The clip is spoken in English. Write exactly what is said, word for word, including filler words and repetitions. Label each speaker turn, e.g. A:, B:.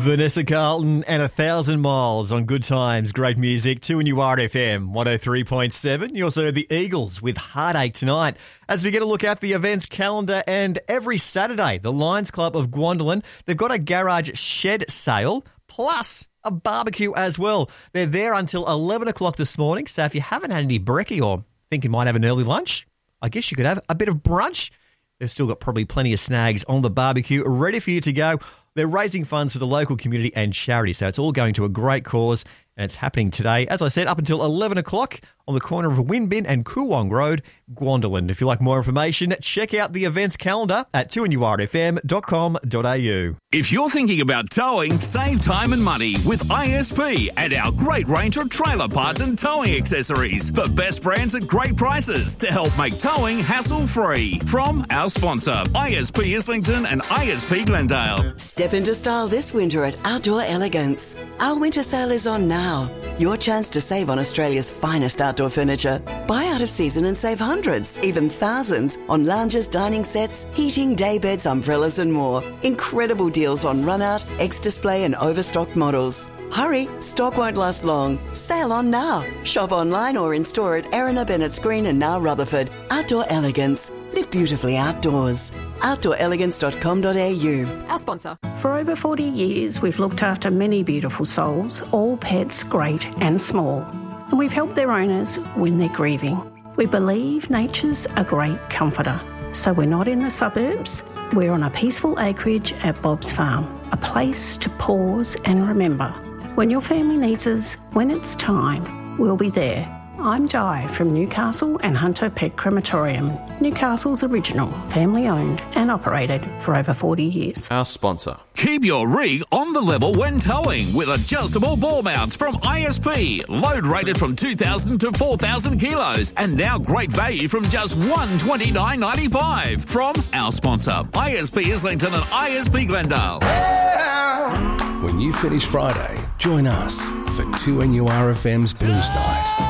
A: Vanessa Carlton and A Thousand Miles on Good Times, great music, two N U R F M, one oh three point seven. You also heard the Eagles with Heartache tonight. As we get a look at the events calendar, and every Saturday, the Lions Club of Gwendolyn, they've got a garage shed sale, plus a barbecue as well. They're there until eleven o'clock this morning, so if you haven't had any brekkie or think you might have an early lunch, I guess you could have a bit of brunch. They've still got probably plenty of snags on the barbecue ready for you to go. They're raising funds for the local community and charity, so it's all going to a great cause, and it's happening today, as I said, up until eleven o'clock on the corner of Winbin and Coowong Road, Gwendolyn. If you'd like more information, check out the events calendar at two N U R F M dot com dot a u.
B: If you're thinking about towing, save time and money with I S P and our great range of trailer parts and towing accessories. The best brands at great prices to help make towing hassle-free. From our sponsor, I S P Islington and I S P Glendale.
C: Step into style this winter at Outdoor Elegance. Our winter sale is on now. Your chance to save on Australia's finest outdoor furniture. Buy out of season and save hundreds, even thousands, on lounges, dining sets, heating, daybeds, umbrellas and more. Incredible deals on run-out, ex-display and overstocked models. Hurry, stock won't last long. Sale on now. Shop online or in store at Erina, Bennett's Green and now Rutherford. Outdoor Elegance. Live beautifully outdoors. outdoor elegance dot com dot a u.
D: Our sponsor.
E: For over forty years, we've looked after many beautiful souls, all pets great and small. And we've helped their owners when they're grieving. We believe nature's a great comforter. So we're not in the suburbs. We're on a peaceful acreage at Bob's Farm, a place to pause and remember. When your family needs us, when it's time, we'll be there. I'm Di from Newcastle and Hunter Pet Crematorium, Newcastle's original, family-owned and operated for over forty years.
F: Our sponsor.
B: Keep your rig on the level when towing with adjustable ball mounts from I S P. Load rated from two thousand to four thousand kilos, and now great value from just one hundred twenty-nine dollars ninety-five from our sponsor, I S P Islington and I S P Glendale.
G: When you finish Friday, join us for two N U R F M's Blues Night.